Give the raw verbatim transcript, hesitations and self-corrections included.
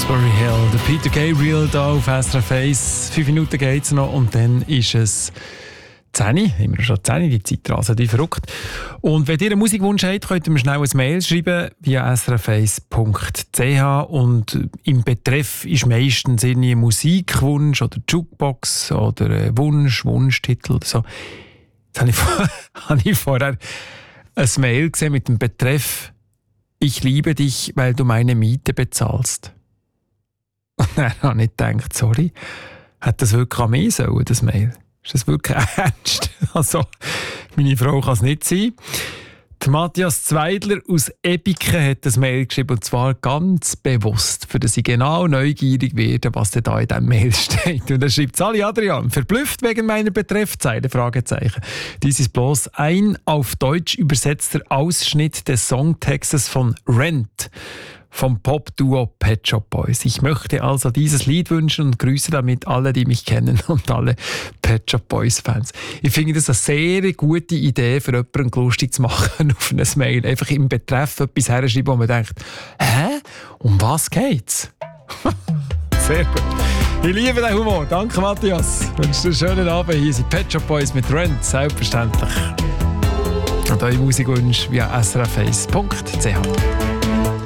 Roxbury Hill, der Peter Gabriel hier auf S R F eins. Fünf Minuten geht es noch und dann ist es zehn. Immer schon zehn, die Zeit rasen wie verrückt. Und wenn ihr einen Musikwunsch habt, könnt ihr mir schnell ein Mail schreiben via s r f eins punkt c h und im Betreff ist meistens ein Musikwunsch oder Jukebox oder ein Wunsch, Wunschtitel oder so. Jetzt habe ich, vor, habe ich vorher ein Mail gesehen mit dem Betreff «Ich liebe dich, weil du meine Miete bezahlst». Und dann habe ich gedacht, sorry, hat das wirklich an mich sollen, das Mail? Ist das wirklich ernst? Also, meine Frau kann es nicht sein. Der Matthias Zweidler aus Ebiken hat das Mail geschrieben, und zwar ganz bewusst, für dass ich genau neugierig werde, was denn da in diesem Mail steht. Und er schreibt: «Sali Adrian, verblüfft wegen meiner Betreffzeile? Fragezeichen. Dies ist bloß ein auf Deutsch übersetzter Ausschnitt des Songtextes von Rent vom Pop-Duo Pet Shop Boys. Ich möchte also dieses Lied wünschen und grüße damit alle, die mich kennen und alle Pet Shop Boys Fans.» Ich finde das eine sehr gute Idee, für jemanden lustig zu machen auf eine Mail. Einfach im Betreff etwas herschreiben, wo man denkt, hä? Um was geht's? Sehr gut. Ich liebe den Humor. Danke, Matthias. Ich wünsche dir einen schönen Abend. Hier sind Pet Shop Boys mit Rent, selbstverständlich. Und eure Musikwünsche via s r f eins punkt c h.